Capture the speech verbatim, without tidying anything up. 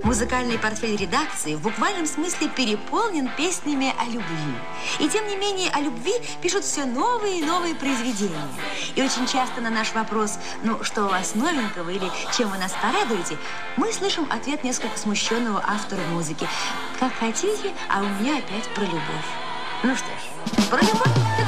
Музыкальный портфель редакции в буквальном смысле переполнен песнями о любви. И тем не менее о любви пишут все новые и новые произведения. И очень часто на наш вопрос, ну, что у вас новенького или чем вы нас порадуете, мы слышим ответ несколько смущенного автора музыки. Как хотите, а у меня опять про любовь. Ну что ж, про любовь.